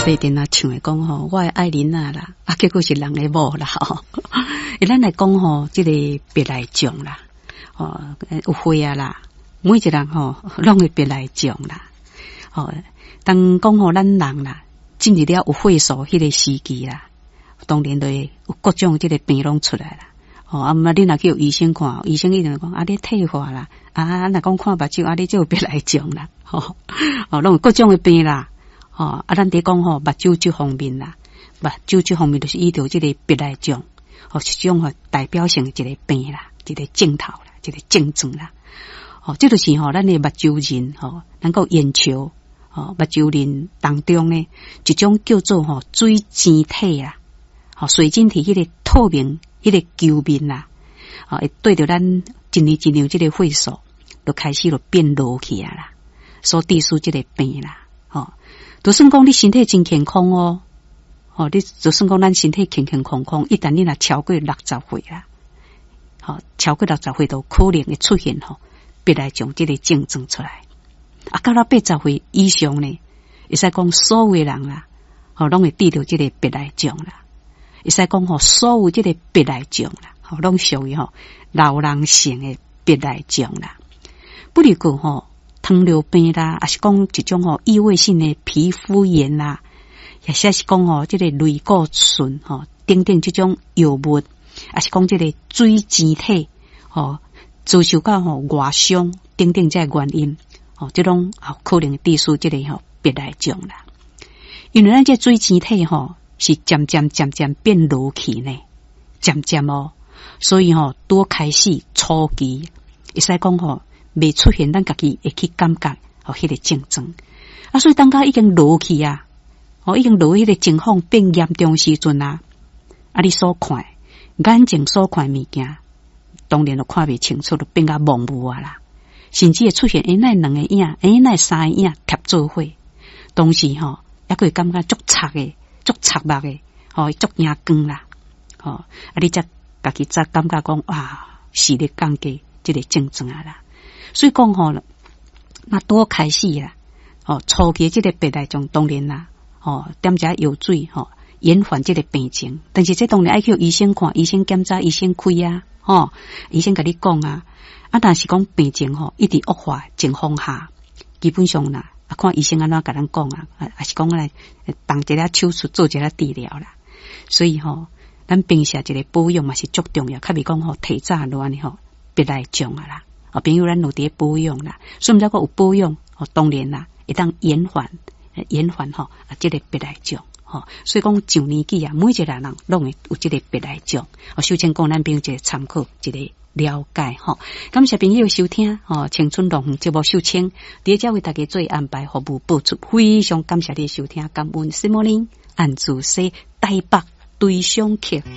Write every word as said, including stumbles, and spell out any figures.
细电啊唱的讲吼，我的爱人啊啦，啊结果是人的某啦吼。伊咱来讲吼，这个别来种啦，哦有花啊啦，每一个人吼拢会别来种啦。哦，当讲吼咱人啦，进入了有岁数迄个时期啦，当然就会有各种这个病拢出来啦。哦，啊，嘛，你若去有医生看，医生一定讲啊，你退化啦，啊，若讲看目睭，啊，你就别来种啦，吼，哦，拢有各种的病啦，哦，啊，咱伫讲吼，目睭这方面啦，目睭这方面就是依照这个别来种，哦，是种吼代表性的一个病啦，一个症头啦，一个症状啦，哦，这就是吼咱的目睭仁吼，能够眼球，哦，目睭仁当中呢，一种叫做吼水晶体啦，哦，水晶体迄个透明。迄个球面啦，哦，会对着咱一年一年这个岁数，就开始就变老去啊啦，所致使这个病啦，哦，就算讲你身体真健康哦，哦，你就算讲咱身体健健康康，一旦你若超过六十岁啦，哦，超过六十岁都可能会出现吼，别来种这个症状出来，啊，到了八十岁以上呢，会使讲所有的人啦，哦，拢会得到这个别来种啦。会使讲吼，所有这个别来种啦，吼，拢属于吼老人性的别来种啦。不如讲吼，糖尿病啦，还是讲一种吼异位性的皮肤炎啦，也是是讲吼这个类固醇吼等等这种药物，还是讲这个水晶体吼遭受到吼外伤等等这原因，吼这种吼可能致使这个吼别来种啦。因为咱这水晶体吼。是渐渐渐渐变老去呢，渐渐哦，所以吼、哦、多开始初期，会使讲吼未出现，咱家己会去感觉哦，迄、那个症状啊，所以当家已经老去啊，哦，已經老迄個情況變嚴重時陣啊，啊，你所看眼睛所看物件，當然就看袂清楚，就變甲模糊啊啦，甚至會出現誒那兩個影，誒那三個影貼做伙，當時吼抑會感覺足賊誒，足賊目誒，吼足眼光啦，吼啊，你則家己則感覺講啊，視力降低，即個症狀啊啦，所以講吼，那多開始啦。哦，初期這個白內障當然啦，哦，點解藥水吼延緩這個病情，但是這當然愛去醫生看，醫生檢查，醫生開啊，吼，醫生甲你講啊，啊，但是講病情吼一直惡化情況下，基本上啦，啊，看醫生安怎甲咱講啊，啊，是講來動一個手術做一個治療啦，所以吼，咱平時一個保養嘛是足重要，較袂講吼提早落安尼吼白內障啊啦，哦，朋友咱有佇保養啦，所以毋則講有保養，哦，當然啦。會當延緩延緩吼啊，這個白內障吼，所以講上年紀啊，每一個人攏會有這個白內障。哦，首先講咱朋友一個參考，一個了解吼。感謝朋友收聽吼，青春樂園節目收聽，第一為大家做安排服務播出，非常感謝你收聽，感恩。Good morning，安住西台北對上客。